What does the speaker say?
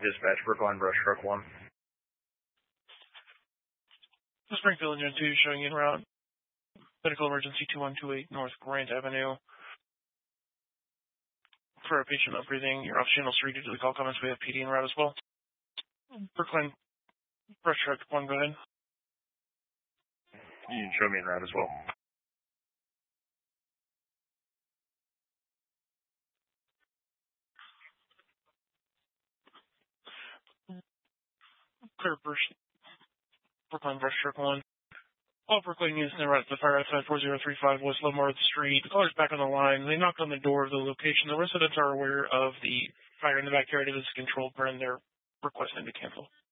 Dispatch, Brookline Brush Truck 1. Springfield Engine 2 showing en route. Medical emergency 2128 North Grant Avenue. For a patient not breathing, your oxygen will due to the call comments. We have PD en route as well. Brookline Brush Truck 1, go ahead. You can show me en route as well. Clear Brookline Brush Truck 1. All Brookline units en route to the fire outside 4035 West Lamar Street. The caller's back on the line. They knocked on the door of the location. The residents are aware of the fire in the backyard. It is controlled burn. They're requesting to cancel.